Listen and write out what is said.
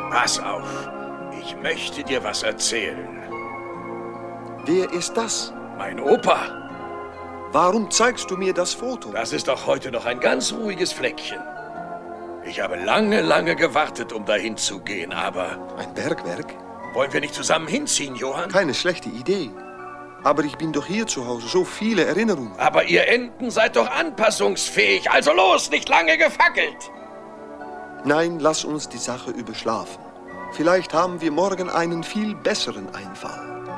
Pass auf, ich möchte dir was erzählen. Wer ist das? Mein Opa. Warum zeigst du mir das Foto? Das ist doch heute noch ein ganz ruhiges Fleckchen. Ich habe lange, lange gewartet, um dahin zu gehen, aber... Ein Bergwerk? Wollen wir nicht zusammen hinziehen, Johann? Keine schlechte Idee. Aber ich bin doch hier zu Hause, so viele Erinnerungen. Aber ihr Enten seid doch anpassungsfähig, also los, nicht lange gefackelt! Nein, lass uns die Sache überschlafen. Vielleicht haben wir morgen einen viel besseren Einfall.